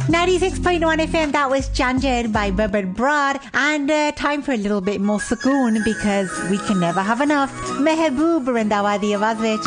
96.1 FM, that was Janjad by Babad Broad. And time for a little bit more sukoon because we can never have enough. Mehboob Randawadi Awaz vich.